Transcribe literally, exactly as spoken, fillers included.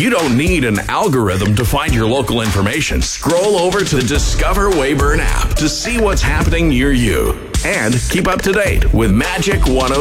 You don't need an algorithm to find your local information. Scroll over to the Discover Weyburn app to see what's happening near you. And keep up to date with Magic one oh